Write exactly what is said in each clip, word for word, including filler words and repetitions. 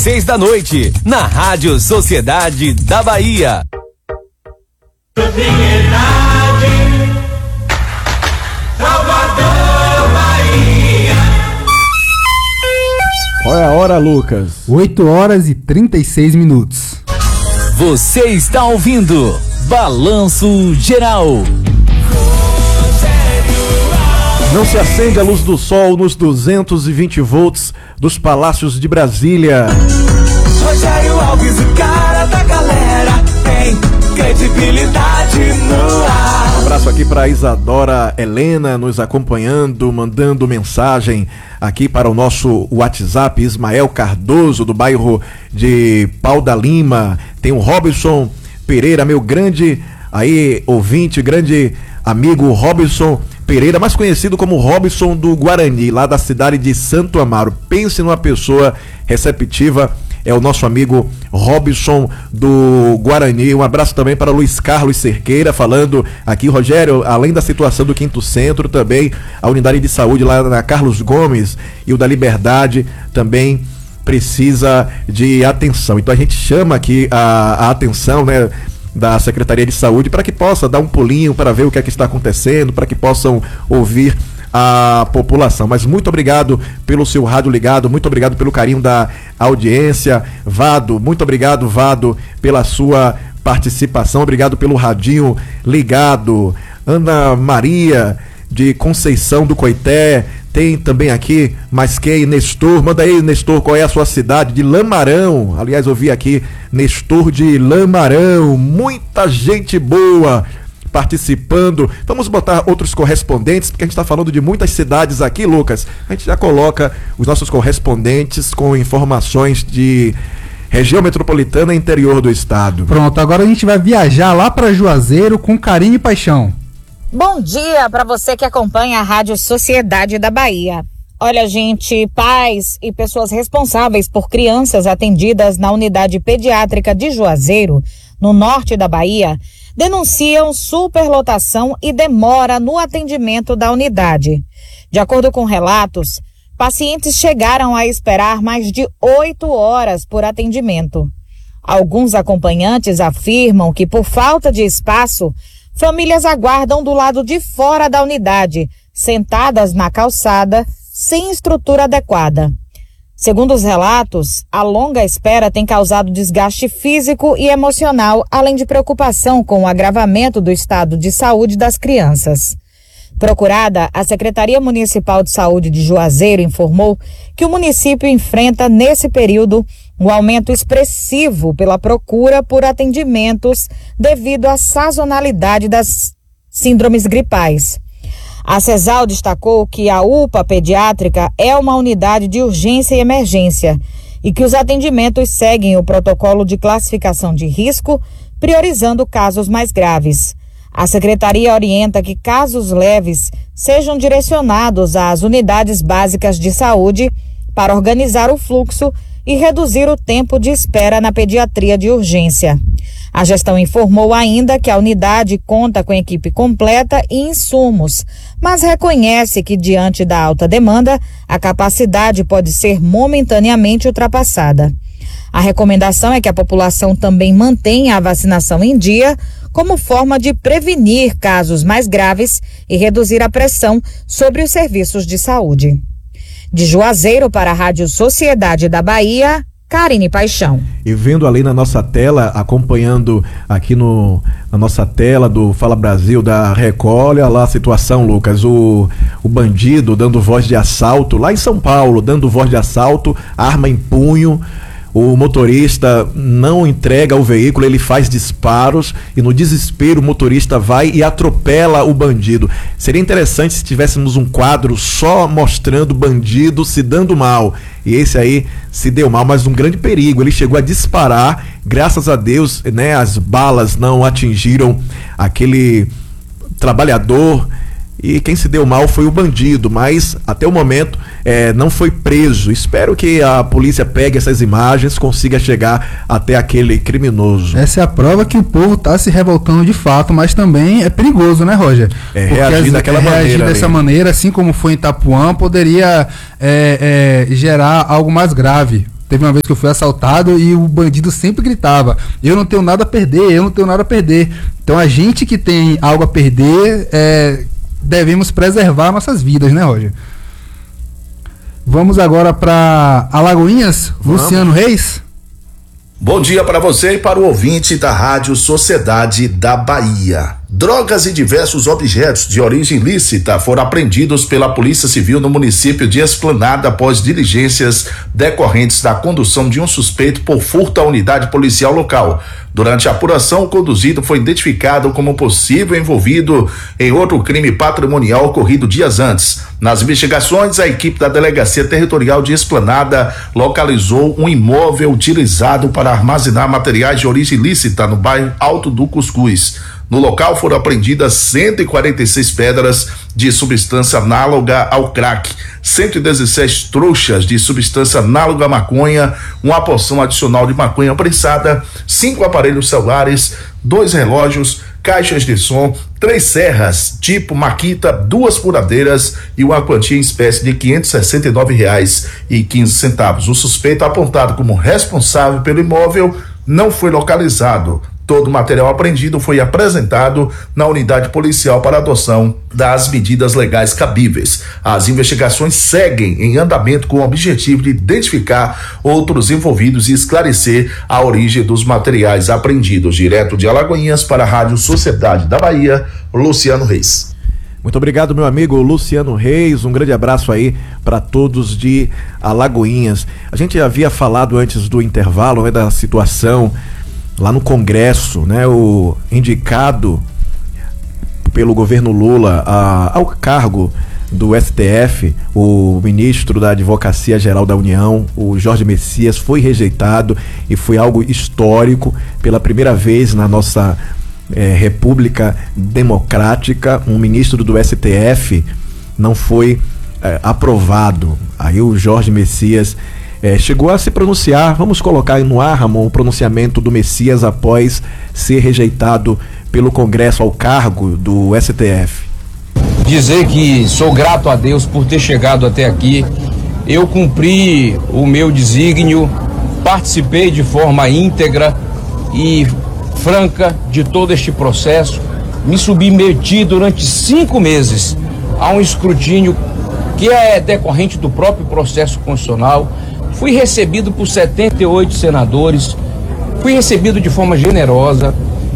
seis da noite, na Rádio Sociedade da Bahia. Propriedade, Salvador, Bahia. Qual é a hora, Lucas? oito horas e trinta e seis minutos. Você está ouvindo Balanço Geral. Não se acende a luz do sol nos duzentos e vinte volts dos Palácios de Brasília. Rogério Alves, o cara da galera, tem credibilidade no ar. Um abraço aqui para Isadora Helena nos acompanhando, mandando mensagem aqui para o nosso WhatsApp. Ismael Cardoso, do bairro de Pau da Lima. Tem o Robson Pereira, meu grande aí ouvinte, grande amigo Robson Pereira, mais conhecido como Robson do Guarani, lá da cidade de Santo Amaro. Pense numa pessoa receptiva, é o nosso amigo Robson do Guarani. Um abraço também para Luiz Carlos Cerqueira, falando aqui, Rogério, além da situação do Quinto Centro, também a unidade de saúde lá na Carlos Gomes e o da Liberdade também precisa de atenção. Então a gente chama aqui a, a atenção, né, da Secretaria de Saúde para que possa dar um pulinho para ver o que é que está acontecendo, para que possam ouvir a população. Mas muito obrigado pelo seu rádio ligado, muito obrigado pelo carinho da audiência. Vado, muito obrigado, Vado, pela sua participação, obrigado pelo radinho ligado. Ana Maria de Conceição do Coité, tem também aqui, mas quem? Nestor, manda aí, Nestor, qual é a sua cidade? De Lamarão, aliás, eu vi aqui, Nestor de Lamarão, muita gente boa participando. Vamos botar outros correspondentes, porque a gente está falando de muitas cidades aqui, Lucas. A gente já coloca os nossos correspondentes com informações de região metropolitana e interior do estado. Pronto, agora a gente vai viajar lá para Juazeiro com carinho e paixão. Bom dia para você que acompanha a Rádio Sociedade da Bahia. Olha, gente, pais e pessoas responsáveis por crianças atendidas na unidade pediátrica de Juazeiro, no norte da Bahia, denunciam superlotação e demora no atendimento da unidade. De acordo com relatos, pacientes chegaram a esperar mais de oito horas por atendimento. Alguns acompanhantes afirmam que, por falta de espaço, famílias aguardam do lado de fora da unidade, sentadas na calçada, sem estrutura adequada. Segundo os relatos, a longa espera tem causado desgaste físico e emocional, além de preocupação com o agravamento do estado de saúde das crianças. Procurada, a Secretaria Municipal de Saúde de Juazeiro informou que o município enfrenta, nesse período, um aumento expressivo pela procura por atendimentos devido à sazonalidade das síndromes gripais. A CESAL destacou que a U P A pediátrica é uma unidade de urgência e emergência e que os atendimentos seguem o protocolo de classificação de risco, priorizando casos mais graves. A secretaria orienta que casos leves sejam direcionados às unidades básicas de saúde para organizar o fluxo e reduzir o tempo de espera na pediatria de urgência. A gestão informou ainda que a unidade conta com equipe completa e insumos, mas reconhece que, diante da alta demanda, a capacidade pode ser momentaneamente ultrapassada. A recomendação é que a população também mantenha a vacinação em dia, como forma de prevenir casos mais graves e reduzir a pressão sobre os serviços de saúde. De Juazeiro para a Rádio Sociedade da Bahia, Karine Paixão. E vendo ali na nossa tela, acompanhando aqui no, na nossa tela do Fala Brasil da Record, olha lá a situação, Lucas, o, o bandido dando voz de assalto, lá em São Paulo, dando voz de assalto, arma em punho. O motorista não entrega o veículo, ele faz disparos e no desespero o motorista vai e atropela o bandido. Seria interessante se tivéssemos um quadro só mostrando o bandido se dando mal. E esse aí se deu mal, mas um grande perigo. Ele chegou a disparar, graças a Deus, né, as balas não atingiram aquele trabalhador. E quem se deu mal foi o bandido, mas até o momento é, não foi preso. Espero que a polícia pegue essas imagens, consiga chegar até aquele criminoso. Essa é a prova que o povo está se revoltando de fato, mas também é perigoso, né, Roger? É, reagir as, daquela é, maneira. Reagir dessa ali. maneira, assim como foi em Itapuã, poderia é, é, gerar algo mais grave. Teve uma vez que eu fui assaltado e o bandido sempre gritava: eu não tenho nada a perder, eu não tenho nada a perder. Então a gente que tem algo a perder, é, devemos preservar nossas vidas, né, Roger? Vamos agora para Alagoinhas, Vamos. Luciano Reis. Bom dia para você e para o ouvinte da Rádio Sociedade da Bahia. Drogas e diversos objetos de origem ilícita foram apreendidos pela Polícia Civil no município de Esplanada após diligências decorrentes da condução de um suspeito por furto à unidade policial local. Durante a apuração, o conduzido foi identificado como possível envolvido em outro crime patrimonial ocorrido dias antes. Nas investigações, a equipe da Delegacia Territorial de Esplanada localizou um imóvel utilizado para armazenar materiais de origem ilícita no bairro Alto do Cuscuz. No local foram apreendidas cento e quarenta e seis pedras de substância análoga ao crack, cento e dezesseis trouxas de substância análoga à maconha, uma porção adicional de maconha prensada, cinco aparelhos celulares, dois relógios, caixas de som, três serras tipo Makita, duas furadeiras e uma quantia em espécie de quinhentos e sessenta e nove reais e quinze centavos. O suspeito, apontado como responsável pelo imóvel, não foi localizado. Todo o material apreendido foi apresentado na unidade policial para adoção das medidas legais cabíveis. As investigações seguem em andamento com o objetivo de identificar outros envolvidos e esclarecer a origem dos materiais apreendidos. Direto de Alagoinhas para a Rádio Sociedade da Bahia, Luciano Reis. Muito obrigado, meu amigo Luciano Reis. Um grande abraço aí para todos de Alagoinhas. A gente havia falado antes do intervalo, né, da situação lá no Congresso, né, o indicado pelo governo Lula a, ao cargo do S T F, o ministro da Advocacia Geral da União, o Jorge Messias, foi rejeitado e foi algo histórico. Pela primeira vez na nossa eh, República Democrática, um ministro do S T F não foi eh, aprovado. Aí o Jorge Messias É, chegou a se pronunciar. Vamos colocar no ar, Ramon, o pronunciamento do Messias após ser rejeitado pelo Congresso ao cargo do S T F. Dizer que sou grato a Deus por ter chegado até aqui. Eu cumpri o meu desígnio, participei de forma íntegra e franca de todo este processo, me submeti durante cinco meses a um escrutínio que é decorrente do próprio processo constitucional. Fui recebido por setenta e oito senadores, fui recebido de forma generosa.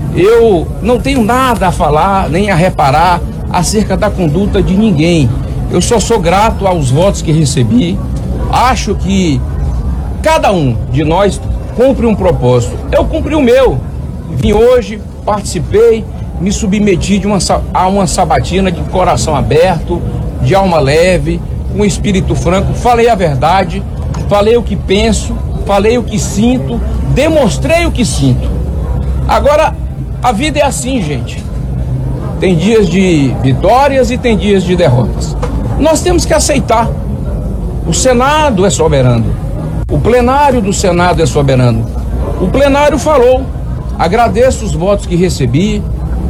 Eu não tenho nada a falar, nem a reparar acerca da conduta de ninguém. Eu só sou grato aos votos que recebi. Acho que cada um de nós cumpre um propósito. Eu cumpri o meu. Vim hoje, participei, me submeti de uma, a uma sabatina de coração aberto, de alma leve, com espírito franco. Falei a verdade. Falei o que penso, falei o que sinto, demonstrei o que sinto. Agora, a vida é assim, gente. Tem dias de vitórias e tem dias de derrotas. Nós temos que aceitar. O Senado é soberano. O plenário do Senado é soberano. O plenário falou. Agradeço os votos que recebi.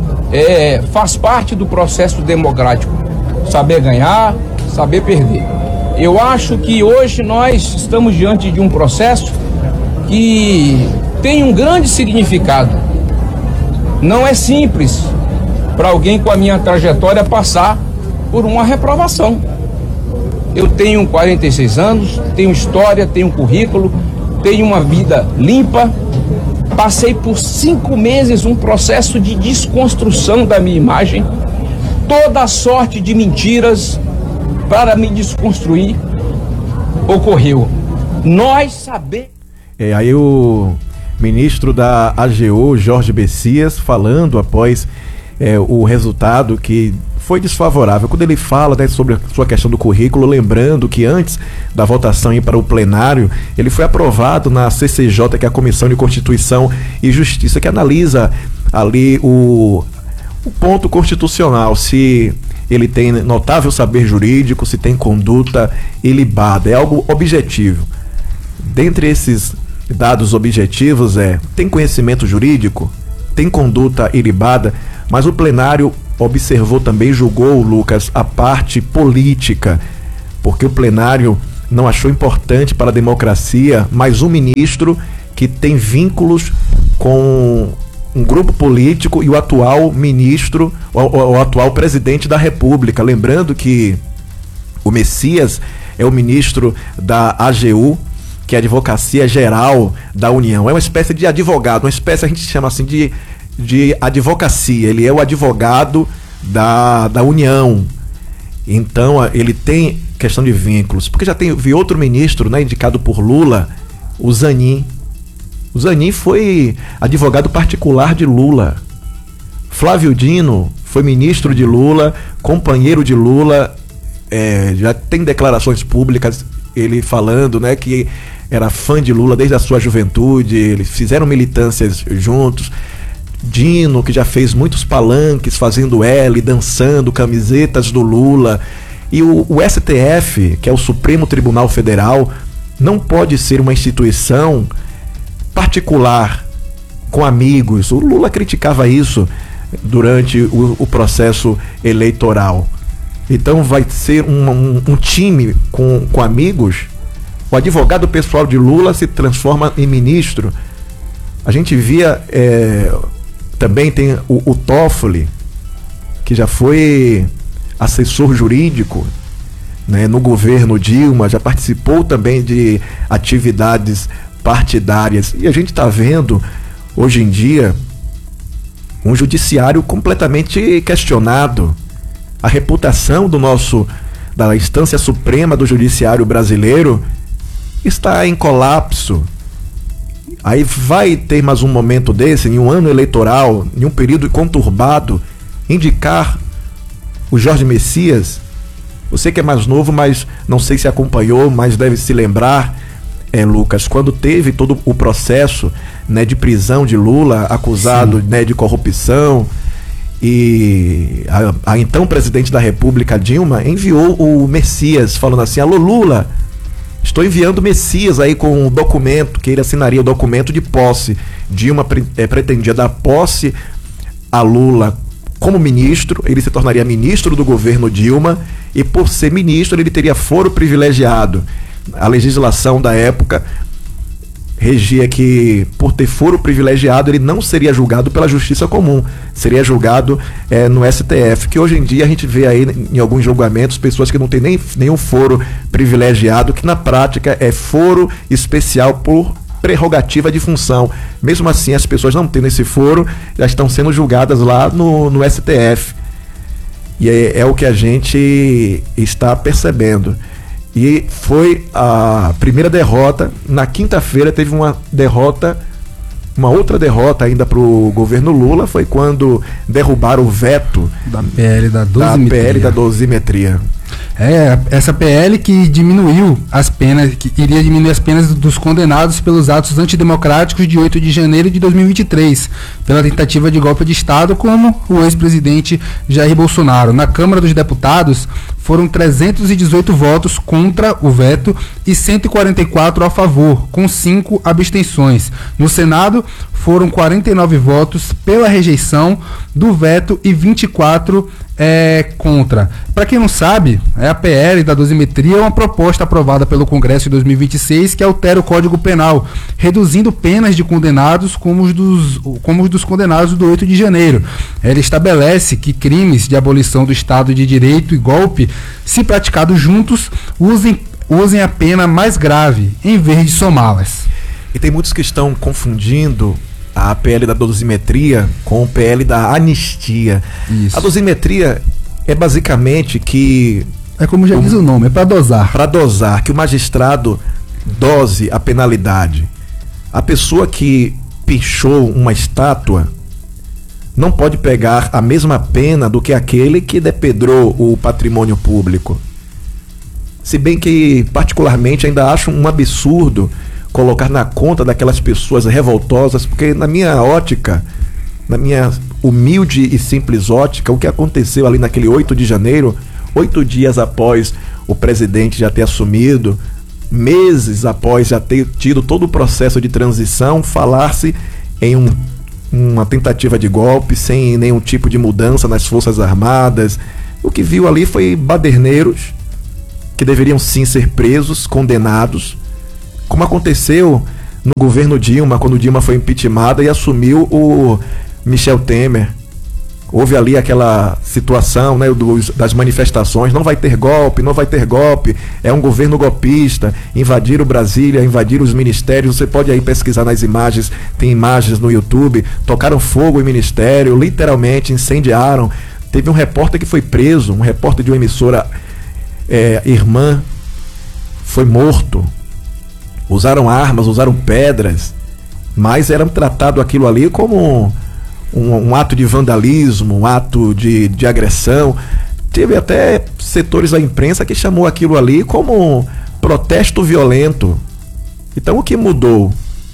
É, faz parte do processo democrático. Saber ganhar, saber perder. Eu acho que hoje nós estamos diante de um processo que tem um grande significado. Não é simples para alguém com a minha trajetória passar por uma reprovação. Eu tenho quarenta e seis anos, tenho história, tenho currículo, tenho uma vida limpa. Passei por cinco meses um processo de desconstrução da minha imagem, toda a sorte de mentiras para me desconstruir ocorreu. Nós sabemos. É, aí o ministro da A G U, Jorge Messias, falando após é, o resultado que foi desfavorável. Quando ele fala, né, sobre a sua questão do currículo, lembrando que antes da votação ir para o plenário, ele foi aprovado na C C J, que é a Comissão de Constituição e Justiça, que analisa ali o, o ponto constitucional, se ele tem notável saber jurídico, se tem conduta ilibada. É algo objetivo. Dentre esses dados objetivos é, tem conhecimento jurídico, tem conduta ilibada, mas o plenário observou também, julgou, Lucas, a parte política, porque o plenário não achou importante para a democracia mais um ministro que tem vínculos com um grupo político e o atual ministro, o, o, o atual presidente da República. Lembrando que o Messias é o ministro da A G U, que é a Advocacia Geral da União. É uma espécie de advogado, uma espécie, a gente chama assim, de, de advocacia. Ele é o advogado da, da União. Então, ele tem questão de vínculos. Porque já tem, vi outro ministro, né, indicado por Lula, o Zanin. O Zanin foi advogado particular de Lula. Flávio Dino foi ministro de Lula, companheiro de Lula, é, já tem declarações públicas, ele falando, né, que era fã de Lula desde a sua juventude, eles fizeram militâncias juntos. Dino, que já fez muitos palanques fazendo L, dançando camisetas do Lula. E o, o S T F, que é o Supremo Tribunal Federal, não pode ser uma instituição particular com amigos. O Lula criticava isso durante o, o processo eleitoral. Então vai ser um, um, um time com, com amigos. O advogado pessoal de Lula se transforma em ministro. A gente via é, também tem o, o Toffoli, que já foi assessor jurídico, né, no governo Dilma, já participou também de atividades partidárias. E a gente está vendo hoje em dia um judiciário completamente questionado. A reputação do nosso, da instância suprema do judiciário brasileiro está em colapso. Aí vai ter mais um momento desse, em um ano eleitoral, em um período conturbado, indicar o Jorge Messias. Você que é mais novo, mas não sei se acompanhou, mas deve se lembrar, é, Lucas, quando teve todo o processo, né, de prisão de Lula, acusado, né, de corrupção, e a, a então presidente da República, Dilma, enviou o Messias, falando assim: alô Lula, estou enviando o Messias aí com um documento, que ele assinaria o documento de posse. Dilma pre, é, pretendia dar posse a Lula como ministro, ele se tornaria ministro do governo Dilma, e por ser ministro ele teria foro privilegiado. A legislação da época regia que, por ter foro privilegiado, ele não seria julgado pela justiça comum, seria julgado é, no S T F, que hoje em dia a gente vê aí em alguns julgamentos pessoas que não têm nem nenhum foro privilegiado, que na prática é foro especial por prerrogativa de função. Mesmo assim, as pessoas não tendo esse foro já estão sendo julgadas lá no, no S T F. E é, é o que a gente está percebendo. E foi a primeira derrota. Na quinta-feira teve uma derrota, uma outra derrota ainda para o governo Lula, foi quando derrubaram o veto da P L da dosimetria. Da P L da dosimetria. É, essa P L que diminuiu as penas, que iria diminuir as penas dos condenados pelos atos antidemocráticos de oito de janeiro de dois mil e vinte e três, pela tentativa de golpe de Estado, como o ex-presidente Jair Bolsonaro. Na Câmara dos Deputados, foram trezentos e dezoito votos contra o veto e cento e quarenta e quatro a favor, com cinco abstenções. No Senado, foram quarenta e nove votos pela rejeição do veto e vinte e quatro é, contra. Para quem não sabe, a P L da dosimetria é uma proposta aprovada pelo Congresso em dois mil e vinte e seis que altera o Código Penal, reduzindo penas de condenados como os dos, como os dos condenados do oito de janeiro. Ela estabelece que crimes de abolição do Estado de Direito e golpe, se praticados juntos, usem, usem a pena mais grave, em vez de somá-las. E tem muitos que estão confundindo a P L da dosimetria com o P L da anistia. Isso. A dosimetria é basicamente que... É como já diz o nome, é para dosar. Para dosar, que o magistrado dose a penalidade. A pessoa que pichou uma estátua não pode pegar a mesma pena do que aquele que depedrou o patrimônio público. Se bem que, particularmente, ainda acho um absurdo colocar na conta daquelas pessoas revoltosas, porque na minha ótica, na minha humilde e simples ótica, o que aconteceu ali naquele oito de janeiro, oito dias após o presidente já ter assumido, meses após já ter tido todo o processo de transição, falar-se em um, uma tentativa de golpe, sem nenhum tipo de mudança nas Forças Armadas. O que viu ali foi baderneiros que deveriam sim ser presos, condenados, como aconteceu no governo Dilma, quando Dilma foi impeachmentada e assumiu o Michel Temer. Houve ali aquela situação, né, dos, das manifestações, não vai ter golpe, não vai ter golpe, é um governo golpista, invadiram Brasília, invadiram os ministérios, você pode aí pesquisar nas imagens, tem imagens no YouTube, tocaram fogo em ministério, literalmente incendiaram. Teve um repórter que foi preso, um repórter de uma emissora é, irmã, foi morto. Usaram armas, usaram pedras, mas era tratado aquilo ali como um, um ato de vandalismo, um ato de, de agressão. Teve até setores da imprensa que chamou aquilo ali como protesto violento. Então o que mudou?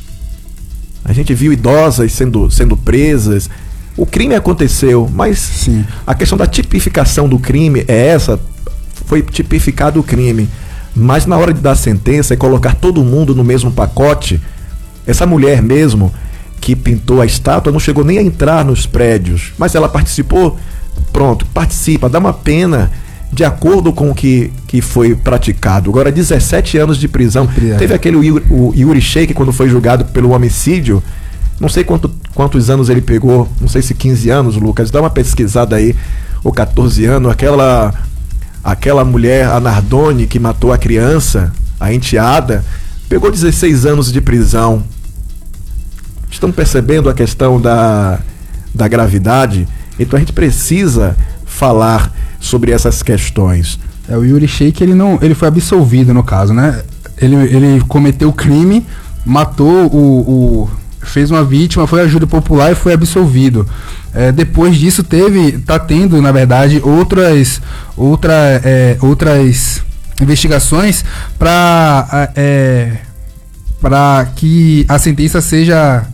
A gente viu idosas sendo, sendo presas. O crime aconteceu, mas sim, a questão da tipificação do crime é essa, foi tipificado o crime. Mas na hora de dar sentença e colocar todo mundo no mesmo pacote, essa mulher mesmo que pintou a estátua não chegou nem a entrar nos prédios, mas ela participou, pronto, participa, dá uma pena de acordo com o que, que foi praticado. Agora, dezessete anos de prisão. É. Teve aquele Yuri, o Yuri Sheik, quando foi julgado pelo homicídio, não sei quanto, quantos anos ele pegou, não sei se quinze anos, Lucas, dá uma pesquisada aí, ou catorze anos, aquela... Aquela mulher, a Nardoni, que matou a criança, a enteada, pegou dezesseis anos de prisão. Estão percebendo a questão da, da gravidade? Então a gente precisa falar sobre essas questões. É, o Yuri Sheik, ele não, ele foi absolvido no caso, né? Ele, ele cometeu o crime, matou o, o... fez uma vítima, foi ajuda popular e foi absolvido. É, depois disso teve, tá tendo, na verdade, outras, outra, é, outras investigações para é, para que a sentença seja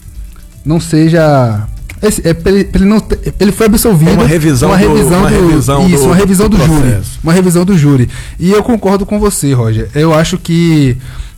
não seja esse, é, ele, ele, não, ele foi absolvido. É uma revisão, uma revisão do, uma do, revisão isso, do, uma revisão do, do júri, uma revisão do júri. E eu concordo com você, Roger. Eu acho que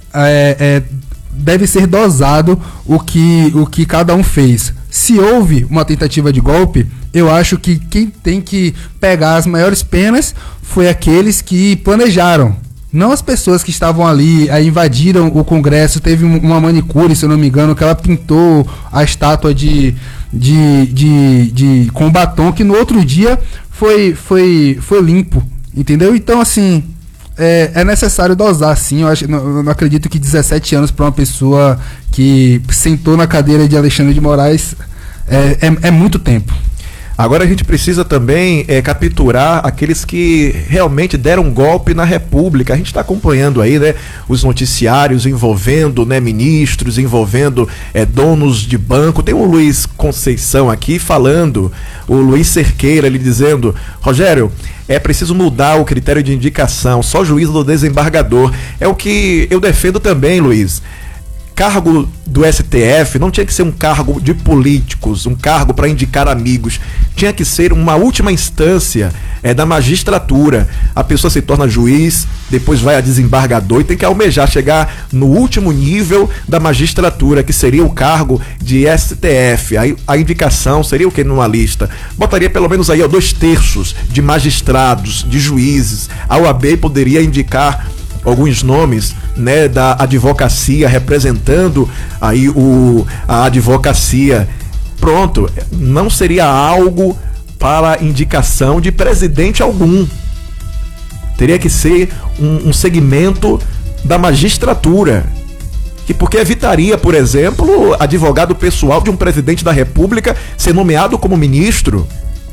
é, é, deve ser dosado o que, o que cada um fez. Se houve uma tentativa de golpe, eu acho que quem tem que pegar as maiores penas foi aqueles que planejaram. Não as pessoas que estavam ali, aí invadiram o Congresso. Teve uma manicure, se eu não me engano, que ela pintou a estátua de, de, de, de, com batom, que no outro dia foi, foi, foi limpo, entendeu? Então, assim... É, é necessário dosar, sim. Eu, acho, não, eu não acredito que dezessete anos para uma pessoa que sentou na cadeira de Alexandre de Moraes é, é, é muito tempo. Agora a gente precisa também é, capturar aqueles que realmente deram golpe na República. A gente está acompanhando aí, né, os noticiários envolvendo, né, ministros, envolvendo é, donos de banco. Tem o Luiz Conceição aqui falando, o Luiz Cerqueira, ele dizendo: Rogério, é preciso mudar o critério de indicação, só juízo do desembargador. É o que eu defendo também, Luiz. Cargo do S T F não tinha que ser um cargo de políticos, um cargo para indicar amigos. Tinha que ser uma última instância é, da magistratura. A pessoa se torna juiz, depois vai a desembargador e tem que almejar chegar no último nível da magistratura, que seria o cargo de S T F. Aí a indicação seria o que numa lista? Botaria pelo menos aí ó, dois terços de magistrados, de juízes. A O A B poderia indicar alguns nomes, né, da advocacia, representando aí o, a advocacia. Pronto, não seria algo para indicação de presidente algum. Teria que ser um, um segmento da magistratura. Que porque evitaria, por exemplo, advogado pessoal de um presidente da República ser nomeado como ministro,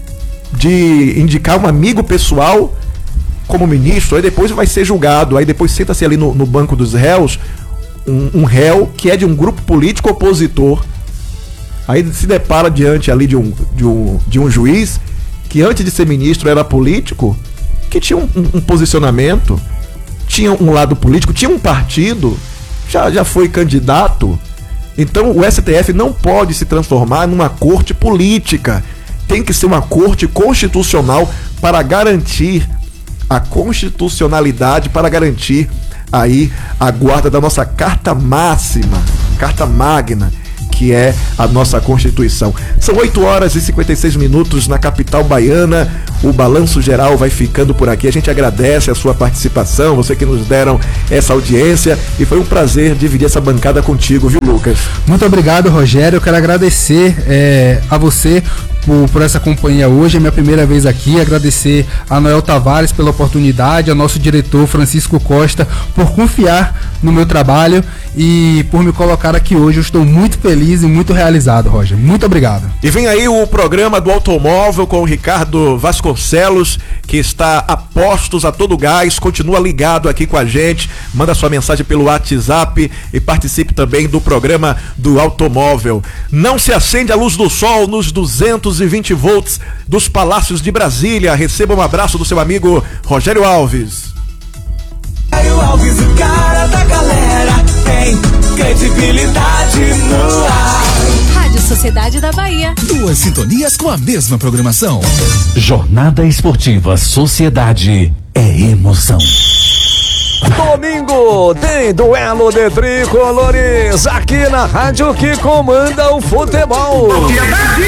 de indicar um amigo pessoal como ministro, aí depois vai ser julgado, aí depois senta-se ali no, no banco dos réus um, um réu que é de um grupo político opositor, aí se depara diante ali de um, de um, de um juiz que antes de ser ministro era político, que tinha um, um, um posicionamento, tinha um lado político, tinha um partido, já, já foi candidato. Então o S T F não pode se transformar numa corte política, tem que ser uma corte constitucional para garantir a constitucionalidade, para garantir aí a guarda da nossa carta máxima, carta magna, que é a nossa Constituição. São oito horas e cinquenta e seis minutos na capital baiana. O Balanço Geral vai ficando por aqui. A gente agradece a sua participação, você que nos deram essa audiência, e foi um prazer dividir essa bancada contigo, viu, Lucas? Muito obrigado, Rogério. Eu quero agradecer é, a você por, por essa companhia hoje. É minha primeira vez aqui. Agradecer a Noel Tavares pela oportunidade, ao nosso diretor Francisco Costa por confiar no meu trabalho e por me colocar aqui hoje. Eu estou muito feliz e muito realizado, Roger. Muito obrigado. E vem aí o programa do automóvel com o Ricardo Vasconcelos, que está a postos a todo gás. Continua ligado aqui com a gente, manda sua mensagem pelo WhatsApp e participe também do programa do automóvel. Não se acende a luz do sol nos duzentos e vinte volts dos Palácios de Brasília. Receba um abraço do seu amigo Rogério Alves. Rogério Alves, o cara da galera, tem credibilidade no ar. Rádio Sociedade da Bahia. Duas sintonias com a mesma programação. Jornada Esportiva Sociedade é emoção. Domingo tem duelo de tricolores aqui na rádio que comanda o futebol.